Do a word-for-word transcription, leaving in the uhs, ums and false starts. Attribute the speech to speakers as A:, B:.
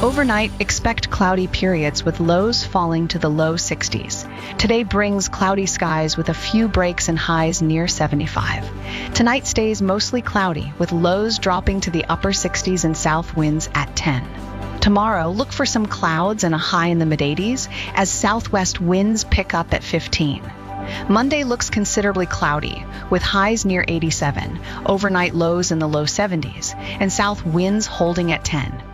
A: Overnight, expect cloudy periods with lows falling to the low sixties. Today brings cloudy skies with a few breaks and highs near seventy-five. Tonight stays mostly cloudy with lows dropping to the upper sixties and south winds at ten. Tomorrow, look for some clouds and a high in the mid eighties as southwest winds pick up at fifteen. Monday looks considerably cloudy, with highs near eighty-seven, overnight lows in the low seventies, and south winds holding at ten.